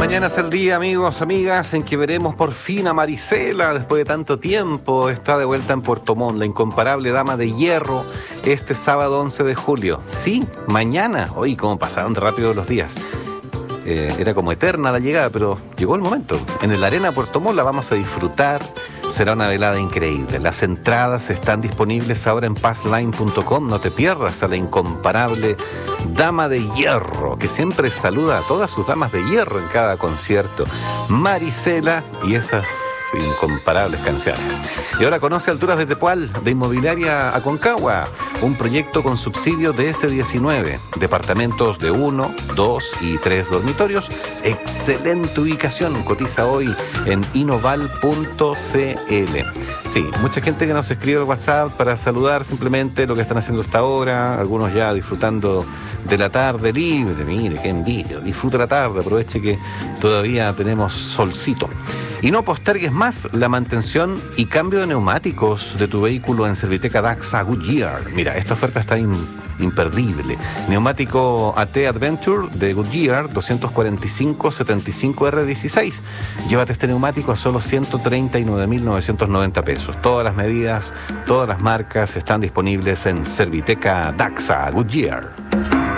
Mañana es el día, amigos, amigas, en que veremos por fin a Marisela después de tanto tiempo. Está de vuelta en Puerto Montt, la incomparable dama de hierro, este sábado 11 de julio. Sí, mañana. Hoy, cómo pasaron de rápido los días. Era como eterna la llegada, pero llegó el momento. En el Arena Puerto Montt la vamos a disfrutar. Será una velada increíble. Las entradas están disponibles ahora en passline.com. No te pierdas a la incomparable dama de hierro, que siempre saluda a todas sus damas de hierro en cada concierto. Marisela y esas incomparables canciones. Y ahora conoce Alturas de Tepual, de Inmobiliaria Aconcagua, un proyecto con subsidio de S19, departamentos de 1, 2 y 3 dormitorios, excelente ubicación, cotiza hoy en inoval.cl. Sí, mucha gente que nos escribe al WhatsApp para saludar simplemente lo que están haciendo hasta ahora, algunos ya disfrutando de la tarde libre. Mire, qué envidia, disfruta la tarde, aproveche que todavía tenemos solcito. Y no postergues más la mantención y cambio de neumáticos de tu vehículo en Serviteca Daxa Goodyear. Mira, esta oferta está imperdible. Neumático AT Adventure de Goodyear 245-75R16. Llévate este neumático a solo 139.990 pesos. Todas las medidas, todas las marcas están disponibles en Serviteca Daxa Goodyear.